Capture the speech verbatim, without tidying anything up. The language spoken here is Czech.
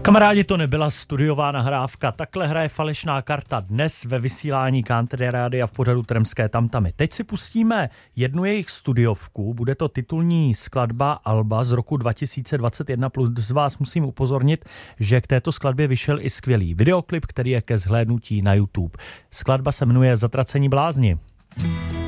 Kamarádi, to nebyla studiová nahrávka, takhle hraje falešná karta dnes ve vysílání Country Rádia v pořadu Tremské tamtamy. Teď si pustíme jednu jejich studiovku, bude to titulní skladba Alba z roku dva tisíce dvacet jedna, plus vás musím upozornit, že k této skladbě vyšel i skvělý videoklip, který je ke zhlédnutí na YouTube. Skladba se jmenuje Zatracení blázni.